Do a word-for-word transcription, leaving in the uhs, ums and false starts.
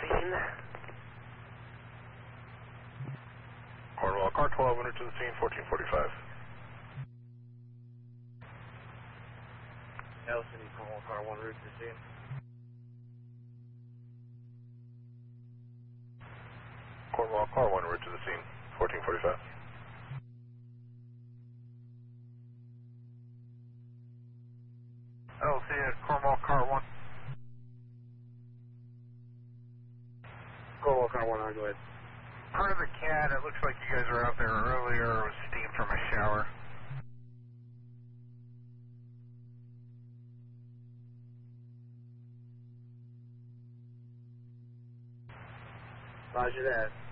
scene. Cornwall, car twelve, en route to the scene, fourteen forty-five. L C D, Cornwall, car one, route to the scene. Cornwall, car one, en route to the scene, fourteen forty-five. L C at Cornwall, car one. Cornwall, car one, go ahead. Per the C A D, it looks like you guys were out there earlier with steam from a shower. Roger that.